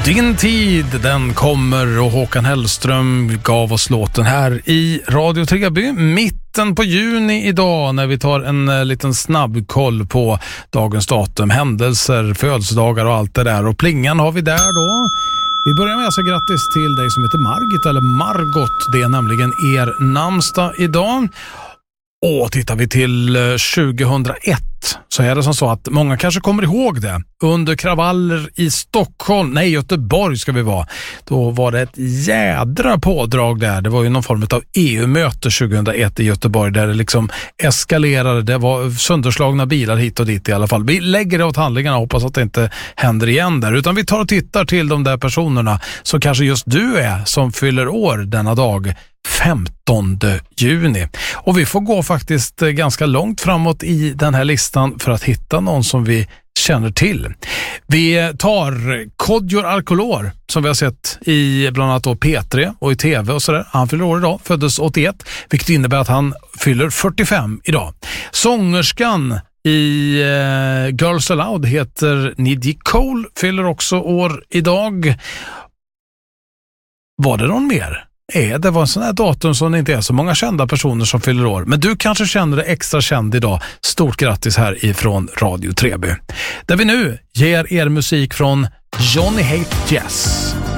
Din tid, den kommer, och Håkan Hellström gav oss låten här i Radio Treby mitten på juni idag, när vi tar en liten snabb koll på dagens datum, händelser, födelsedagar och allt det där. Och plingan har vi där då. Vi börjar med att säga grattis till dig som heter Margit eller Margot. Det är nämligen er namnsdag idag. Och tittar vi till 2001 så är det som så att många kanske kommer ihåg det. Under kravaller i Göteborg ska vi vara. Då var det ett jädra pådrag där. Det var ju någon form av EU-möte 2001 i Göteborg där det liksom eskalerade. Det var sönderslagna bilar hit och dit i alla fall. Vi lägger det åt handlingarna och hoppas att det inte händer igen där. Utan vi tar och tittar till de där personerna som kanske just du är som fyller år denna dag. 15 juni. Och vi får gå faktiskt ganska långt framåt i den här listan för att hitta någon som vi känner till. Vi tar Kodjor Arkolor som vi har sett i bland annat då P3 och i tv och sådär. Han fyller år idag, föddes 81, vilket innebär att han fyller 45 idag. Sångerskan i Girls Aloud heter Nidhi Cole, fyller också år idag. Var det någon mer? Det var en sån här datum som det inte är så många kända personer som fyller år. Men du kanske känner dig extra känd idag. Stort grattis här ifrån Radio Treby. Där vi nu ger er musik från Johnny Hate Jazz.